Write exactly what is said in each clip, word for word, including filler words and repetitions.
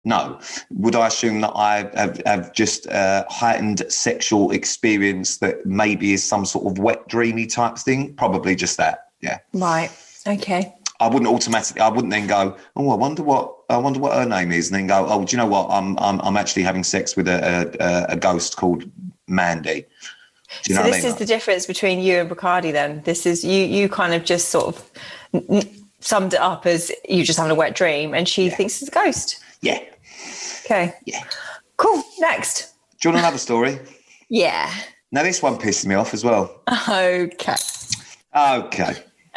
No. Would I assume that I have, have just uh, heightened sexual experience that maybe is some sort of wet, dreamy type thing? Probably just that, yeah. Right, okay. I wouldn't automatically, I wouldn't then go, oh, I wonder what, I wonder what her name is, and then go, oh, do you know what? I'm, I'm, I'm actually having sex with a, a, a ghost called Mandy. Do you know so what this I mean? is the difference between you and Bacardi then. This is, you, you kind of just sort of n- summed it up as you just having a wet dream, and she yeah. thinks it's a ghost. Yeah. Okay. Yeah. Cool. Next. Do you want another story? Yeah. Now, this one pisses me off as well. Okay. Okay.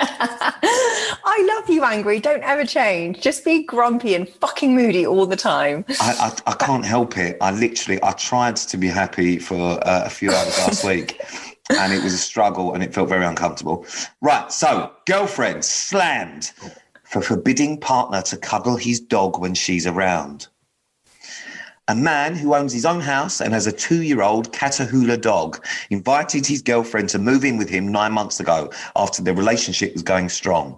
I love you, Angry. Don't ever change. Just be grumpy and fucking moody all the time. I, I, I can't help it. I literally, I tried to be happy for uh, a few hours last week, and it was a struggle, and it felt very uncomfortable. Right. So, girlfriend slammed for forbidding partner to cuddle his dog when she's around. A man who owns his own house and has a two-year-old Catahoula dog invited his girlfriend to move in with him nine months ago after their relationship was going strong.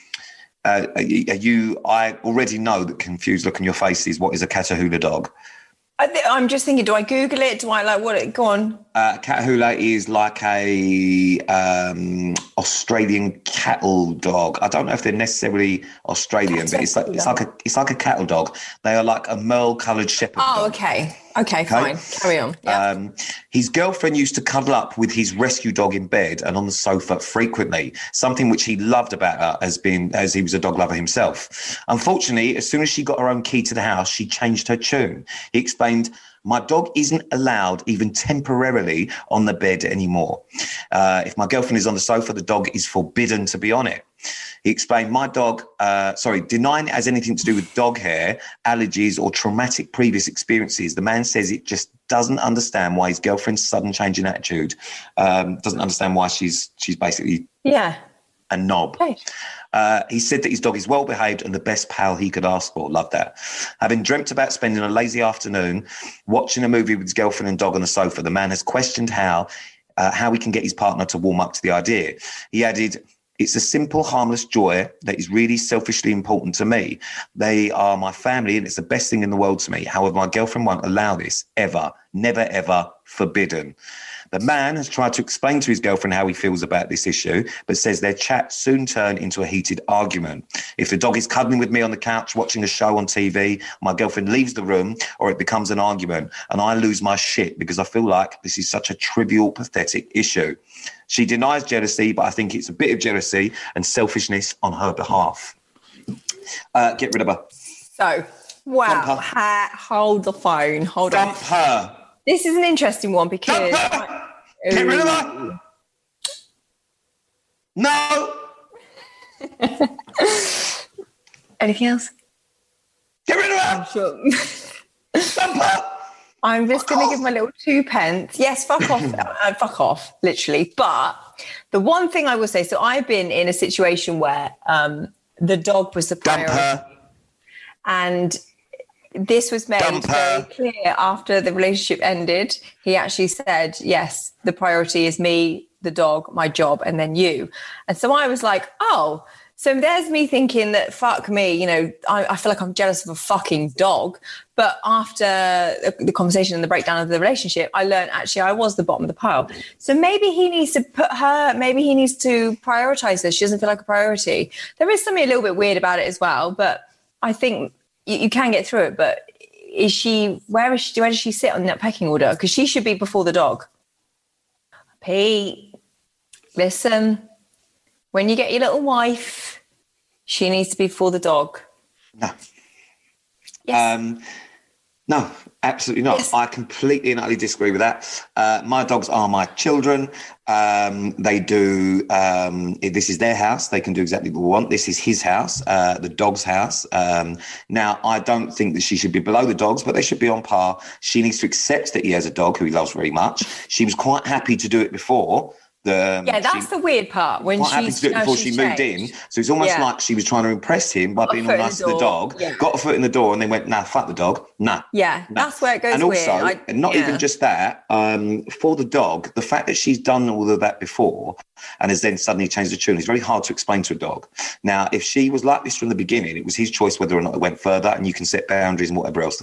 Uh, are you, I already know that confused look on your face is what is a Catahoula dog. I th- I'm just thinking, do I Google it? Do I like what it? Go on. Uh, Catahoula is like a um, Australian cattle dog. I don't know if they're necessarily Australian, but it's like it's like a it's like a cattle dog. They are like a merle-coloured shepherd Oh, dog. okay. okay, okay, fine. Carry on. Yeah. Um, his girlfriend used to cuddle up with his rescue dog in bed and on the sofa frequently, something which he loved about her as being as he was a dog lover himself. Unfortunately, as soon as she got her own key to the house, she changed her tune. He explained, my dog isn't allowed even temporarily on the bed anymore. Uh, if my girlfriend is on the sofa, the dog is forbidden to be on it. He explained, my dog, uh, sorry, denying it has anything to do with dog hair, allergies or traumatic previous experiences. The man says it just doesn't understand why his girlfriend's sudden change in attitude, um, doesn't understand why she's she's basically yeah. a knob. Right. Uh, he said that his dog is well behaved and the best pal he could ask for. Love that. Having dreamt about spending a lazy afternoon watching a movie with his girlfriend and dog on the sofa, the man has questioned how uh, how he can get his partner to warm up to the idea. He added, it's a simple, harmless joy that is really selfishly important to me. They are my family and it's the best thing in the world to me. However, my girlfriend won't allow this, ever, never, ever, forbidden. The man has tried to explain to his girlfriend how he feels about this issue, but says their chat soon turned into a heated argument. If the dog is cuddling with me on the couch, watching a show on T V, my girlfriend leaves the room, or it becomes an argument, and I lose my shit because I feel like this is such a trivial, pathetic issue. She denies jealousy, but I think it's a bit of jealousy and selfishness on her behalf. Uh, get rid of her. So, wow. Ha- hold the phone. Hold Dump on. Dump her. This is an interesting one because... Dump her. Get rid of her. No. Anything else? Get rid of her. I'm sure. Dump her. I'm just going to give my little two pence. Yes, fuck off. uh, fuck off, literally. But the one thing I will say, so I've been in a situation where um, the dog was the priority. Dump her. And this was made very clear after the relationship ended. He actually said, yes, the priority is me, the dog, my job, and then you. And so I was like, oh, so there's me thinking that, fuck me, you know, I, I feel like I'm jealous of a fucking dog. But after the conversation and the breakdown of the relationship, I learned actually I was the bottom of the pile. So maybe he needs to put her, maybe he needs to prioritize her. She doesn't feel like a priority. There is something a little bit weird about it as well, but I think you, you can get through it. But is she, where is she, where does she sit on that pecking order? Because she should be before the dog. Pete, listen. When you get your little wife, she needs to be for the dog. No. Yes. Um, no, absolutely not. Yes. I completely and utterly disagree with that. Uh, my dogs are my children. Um, they do, um, this is their house. They can do exactly what we want. This is his house, uh, the dog's house. Um, now, I don't think that she should be below the dogs, but they should be on par. She needs to accept that he has a dog who he loves very much. She was quite happy to do it before. The, um, yeah, that's she, the weird part when quite happy she's to do it before she's she moved changed. in. So it's almost Yeah. like she was trying to impress him by Got being a all foot in nice the to the door. dog. Yeah. Got a foot in the door and then went, nah, fuck the dog. Nah. Yeah, nah. that's where it goes And also, weird. I, not yeah. even just that, um, for the dog, the fact that she's done all of that before and has then suddenly changed the tune is very hard to explain to a dog. Now, if she was like this from the beginning, it was his choice whether or not it went further, and you can set boundaries and whatever else. The